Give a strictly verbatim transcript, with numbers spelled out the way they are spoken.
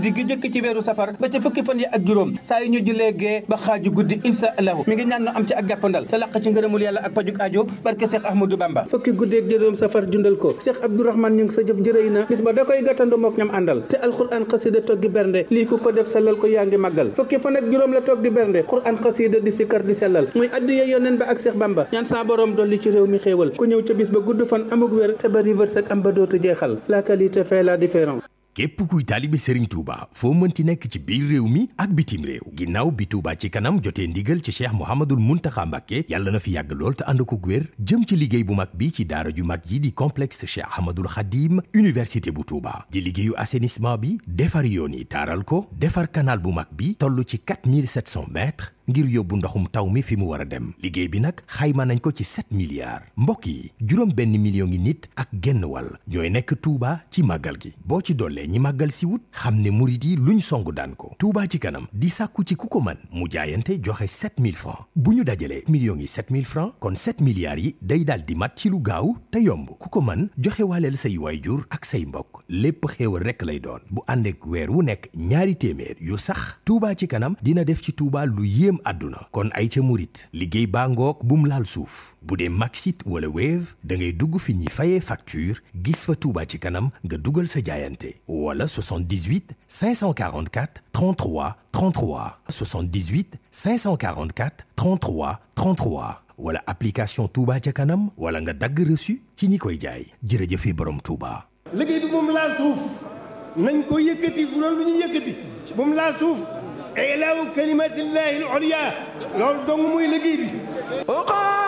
guddi gi jëkk ci weeru safar ba ca fukki fan yi ak juróom saa yu ñu jullee gee ba xaaju guddi insha allahu mi ngi ñaan am ci ak jàppandal te laq ci ngërëmul yàlla ak pajuk aajo barke Cheikh Ahmadou Bamba fukki guddi ak juróom safar jundal ko Cheikh Abdourahmane ñu ngi sa jëf jërëy na bis ba da koy gàttandu mook ñam àndal te alquran xasida toog di bernde lii ku ko def sellal ko yaa ngi màggal fukki fan ak juróom la toog di bernde quran xasida di sikkar di sellal muy addiya yoneen ba ak Cheikh Bamba ñaan sa borom dolli ci réew mi xéewal ku ñëw ca bis ba gudd fan amuk wér te bari wërsëg am ba dootu jeexal la qualité fait la différence. képp kuy taalibe Serigne Touba foo mënti nekk ci biir réew mi ak bitim réew ginnaaw bi Touba ci kanam jotee ndigal ci Cheikh Mouhamadoul Mountakha Mbacké yàlla na fi yàgg lool te ànd ko wér jëm ci liggéey bu mag bi ci daara ju mag yi di complexe Cheikh Ahmadoul Khadim université bu Touba di liggéeyu assainissement bi defar yoon yi taaral ko defar canal bu mag bi toll ci quatre mille sept cents mètres ngir yóbbu ndoxum taw mi fi mu war a dem liggéey bi nag xayma nañ ko ci sept milliards mbokk yi juróom benn million ngi nit ak genn wàll ñooy nekk Touba ci màggal gi boo ci dollee ñi màggal si wut xam ne murit yi luñ songu daan ko Touba ci kanam di sàkku ci ku ko mën mu jaayante joxe sept mille francs bu ñu dajalee millions yi sept mille francs kon sept milliards yi day daal di mat ci lu gaaw te yomb ku ko mën joxe waaleel say waayjur ak say mbokk lépp xéewal rekk lay doon bu ànd ak weer wu nekk ñaari téeméer yu sax Touba ci kanam dina def ci Touba lu yéem àdduna kon ay ca murit liggéey baa ngoog bum laal suuf bu dee Maxit wala Wave da ngay dugg fi ñuy fayee facture gis fa Touba ci kanam nga dugal sa jaayante wala soixante-dix-huit cinq cent quarante-quatre trente-trois trente-trois soixante-dix-huit cinq cent quarante-quatre trente-trois trente-trois wala application Touba ca kanam wala nga dagg reçu ci ñi koy jaay jërëjëfe borom Touba. liggéey bi moom laal suuf nañ ko yëkkati bu doon lu ñu yëkkati moom laal suuf ilaahu kalimatillahi al-ulya loolu dong muy liggéey bi